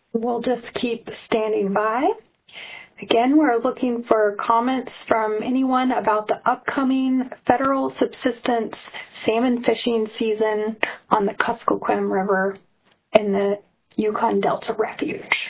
We'll just keep standing by. Again, we're looking for comments from anyone about the upcoming federal subsistence salmon fishing season on the Kuskokwim River in the Yukon Delta Refuge.